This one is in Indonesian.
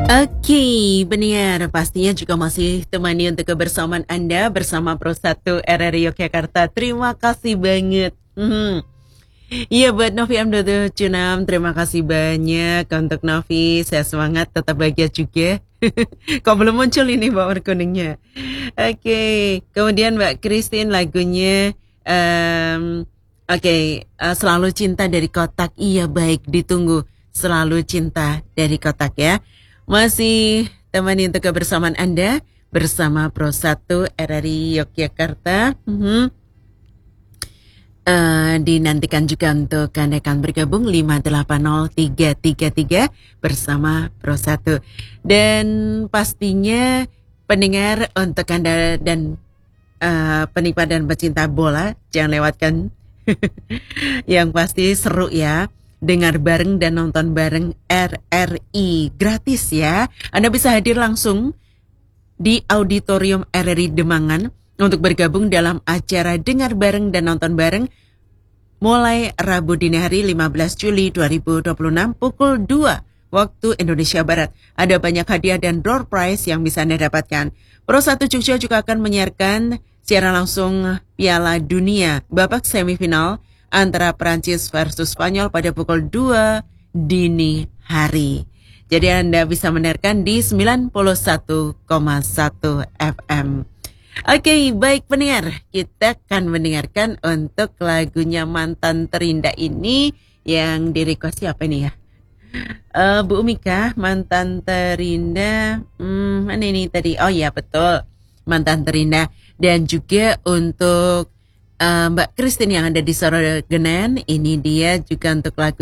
Oke, benar. Pastinya juga masih temani untuk kebersamaan Anda bersama Pro 1 RRI Yogyakarta. Terima kasih banget. Iya, buat Novi M276, terima kasih banyak untuk Novi. Saya semangat, tetap bahagia juga. Kok belum muncul ini bawang kuningnya? Oke, kemudian Mbak Christine lagunya Selalu Cinta dari Kotak. Iya, baik, ditunggu. Selalu Cinta dari Kotak ya. Masih temani untuk kebersamaan Anda bersama Pro 1 RRI Yogyakarta. Dinantikan juga untuk Anda akan bergabung 580333 bersama Pro 1. Dan pastinya pendengar untuk Anda dan penikmat dan pecinta bola, jangan lewatkan yang pasti seru ya. Dengar bareng dan nonton bareng RRI gratis ya. Anda bisa hadir langsung di Auditorium RRI Demangan untuk bergabung dalam acara Dengar Bareng dan Nonton Bareng mulai Rabu dini hari 15 Juli 2026 pukul 2 waktu Indonesia Barat. Ada banyak hadiah dan door prize yang bisa Anda dapatkan. Pro 1 Jogja juga akan menyiarkan secara langsung Piala Dunia babak semifinal antara Prancis versus Spanyol pada pukul 2 dini hari. Jadi Anda bisa mendengarkan di 91,1 FM. Oke, baik pendengar, kita akan mendengarkan untuk lagunya Mantan Terindah ini yang direquest siapa ini ya? Bu Umika, Mantan Terindah, mana ini tadi? Oh ya betul, Mantan Terindah. Dan juga untuk Mbak Christine yang ada di Sorogenen, ini dia juga untuk lagu